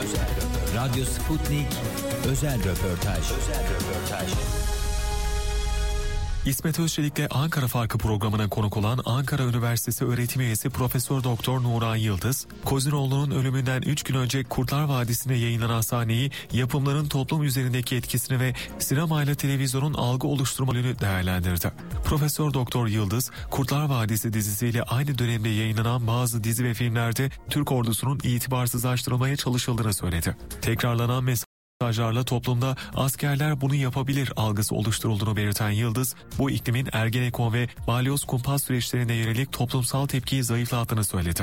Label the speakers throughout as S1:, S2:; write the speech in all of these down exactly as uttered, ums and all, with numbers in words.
S1: Radyo Sputnik özel röportaj. Özel röportaj.
S2: İsmet Özçelik'le Ankara Farkı programına konuk olan Ankara Üniversitesi öğretim üyesi Profesör Doktor Nuran Yıldız, Koziroğlu'nun ölümünden üç gün önce Kurtlar Vadisi'nde yayınlanan sahneyi, yapımların toplum üzerindeki etkisini ve sinemayla televizyonun algı oluşturma yönünü değerlendirdi. Profesör Doktor Yıldız, Kurtlar Vadisi dizisiyle aynı dönemde yayınlanan bazı dizi ve filmlerde Türk ordusunun itibarsızlaştırılmaya çalışıldığını söyledi. Tekrarlanan mesaj mesajlarla toplumda askerler bunu yapabilir algısı oluşturulduğunu belirten Yıldız, bu iklimin Ergenekon ve balyoz kumpas süreçlerine yönelik toplumsal tepkiyi zayıflattığını söyledi.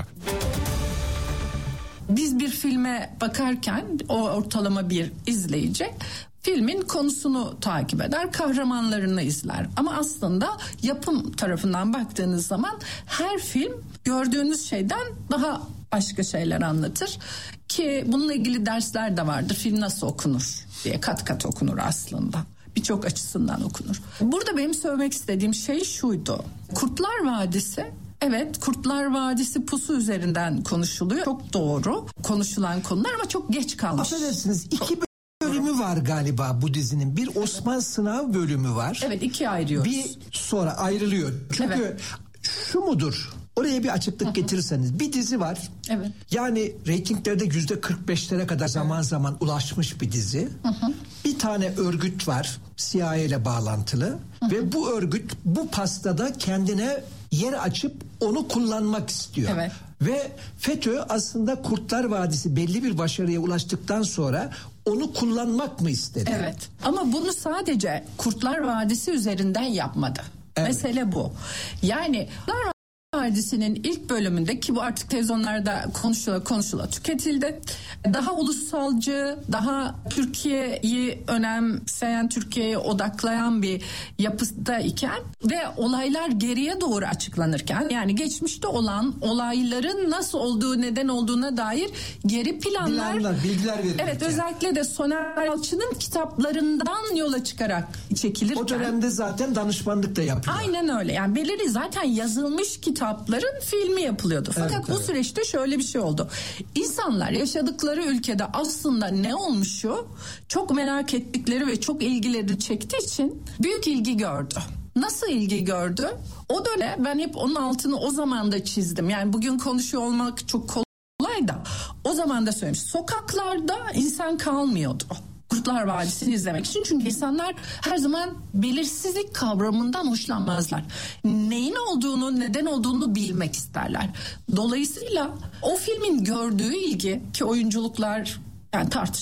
S3: Biz bir filme bakarken o ortalama bir izleyici filmin konusunu takip eder, kahramanlarını izler. Ama aslında yapım tarafından baktığınız zaman her film gördüğünüz şeyden daha başka şeyler anlatır. Ki bununla ilgili dersler de vardır. Film nasıl okunur diye, kat kat okunur aslında. Birçok açısından okunur. Burada benim söylemek istediğim şey şuydu. Kurtlar Vadisi, evet, Kurtlar Vadisi pusu üzerinden konuşuluyor. Çok doğru konuşulan konular ama çok geç kalmış.
S4: Affedersiniz, iki bölümü var galiba bu dizinin. Bir Osman Sınav bölümü var.
S3: Evet, ikiye ayırıyoruz.
S4: Bir sonra ayrılıyor. Çünkü evet, şu mudur? Oraya bir açıklık Hı-hı. getirirseniz. Bir dizi var.
S3: Evet.
S4: Yani reytinglerde yüzde kırk beşlere kadar zaman evet. zaman ulaşmış bir dizi. Hı-hı. Bir tane örgüt var, C I A ile bağlantılı. Hı-hı. Ve bu örgüt bu pastada kendine yer açıp onu kullanmak istiyor.
S3: Evet.
S4: Ve FETÖ aslında Kurtlar Vadisi belli bir başarıya ulaştıktan sonra onu kullanmak mı istedi?
S3: Evet. Ama bunu sadece Kurtlar Vadisi üzerinden yapmadı. Evet. Mesele bu. Yani Kurtlar Vadisi'nin ilk bölümünde, ki bu artık televizyonlarda konuşula konuşula tüketildi, daha ulusalcı, daha Türkiye'yi önemseyen, Türkiye'ye odaklayan bir yapıda iken ve olaylar geriye doğru açıklanırken, yani geçmişte olan olayların nasıl olduğu, neden olduğuna dair geri planlar,
S4: Planlar, bilgiler verilirken.
S3: Evet, özellikle de Soner Yalçın'ın kitaplarından yola çıkarak çekilirken.
S4: O dönemde zaten danışmanlık da yapıyor.
S3: Aynen öyle. Yani belirli zaten yazılmış kitapların filmi yapılıyordu. Fakat evet, bu evet. süreçte şöyle bir şey oldu. İnsanlar yaşadıkları ülkede aslında ne olmuşu çok merak ettikleri ve çok ilgileri çektiği için büyük ilgi gördü. Nasıl ilgi gördü? O dönem ben hep onun altını o zaman da çizdim. Yani bugün konuşuyor olmak çok kolay da o zaman da söylemiş. Sokaklarda insan kalmıyordu Kurtlar Vadisi'ni izlemek için. Çünkü insanlar her zaman belirsizlik kavramından hoşlanmazlar. Neyin olduğunu, neden olduğunu bilmek isterler. Dolayısıyla o filmin gördüğü ilgi, ki oyunculuklar yani tartışılır.